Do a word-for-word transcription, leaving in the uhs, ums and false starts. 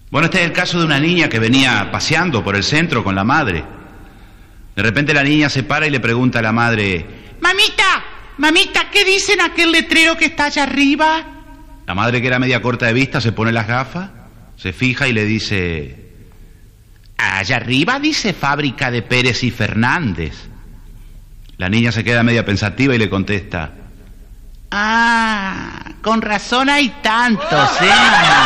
Bueno, este es el caso de una niña que venía paseando por el centro con la madre. De repente la niña se para y le pregunta a la madre: Mamita, mamita, ¿qué dice en aquel letrero que está allá arriba? La madre, que era media corta de vista, se pone las gafas, se fija y le dice: allá arriba dice Fábrica de Pérez y Fernández. La niña se queda media pensativa y le contesta: ah, con razón hay tantos, ¿eh?